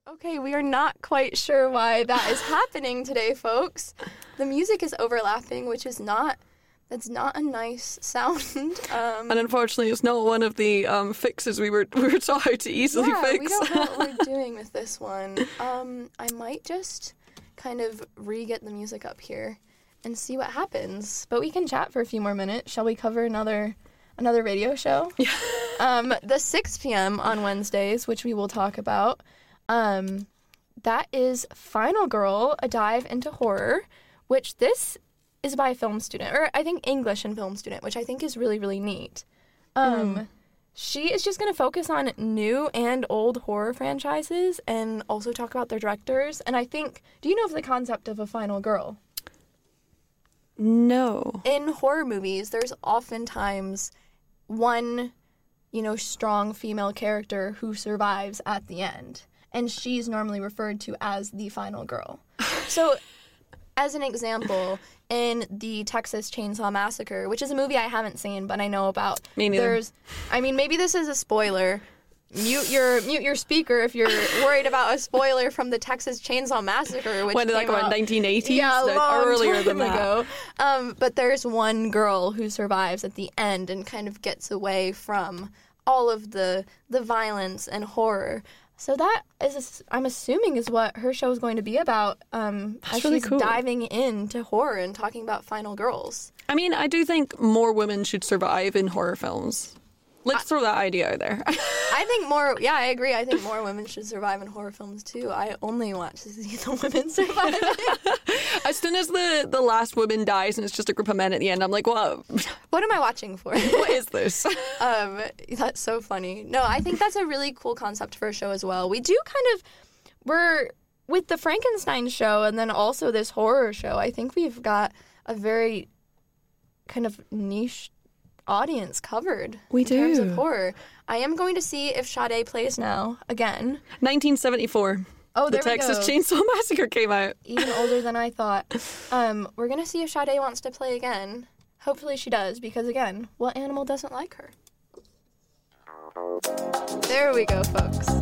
Okay, we are not quite sure why that is happening today, folks. The music is overlapping, which is that's not a nice sound. And unfortunately, it's not one of the fixes we were taught how to easily fix. We don't know what we're doing with this one. I might just kind of re-get the music up here and see what happens. But we can chat for a few more minutes. Shall we cover another radio show? Yeah. The 6 p.m. on Wednesdays, which we will talk about. That is Final Girl, A Dive into Horror, which this is by a film student, or I think English and film student, which I think is really, really neat. She is just going to focus on new and old horror franchises and also talk about their directors. And I think, do you know of the concept of a final girl? No. In horror movies, there's oftentimes one, strong female character who survives at the end. And she's normally referred to as the final girl. So, as an example, in the Texas Chainsaw Massacre, which is a movie I haven't seen, but I know about. Me neither. Maybe this is a spoiler. Mute your speaker if you're worried about a spoiler from the Texas Chainsaw Massacre, which when did that come out? 1980s? Yeah, earlier than that. Ago. But there's one girl who survives at the end and kind of gets away from all of the violence and horror. So that is, I'm assuming, is what her show is going to be about. As really she's cool. diving into horror and talking about final girls. I mean, I do think more women should survive in horror films. Let's throw that idea out there. I think more, yeah, I agree. I think more women should survive in horror films, too. I only want to see the women survive. As soon as the last woman dies and it's just a group of men at the end, I'm like, what? What am I watching for? What is this? That's so funny. No, I think that's a really cool concept for a show as well. We do we're with the Frankenstein show and then also this horror show, I think we've got a very kind of niche audience covered in terms of horror. I am going to see if Sade plays now again. 1974. Oh, there the Texas Chainsaw Massacre came out. Even older than I thought. We're going to see if Sade wants to play again. Hopefully she does, because again, what animal doesn't like her? There we go, folks.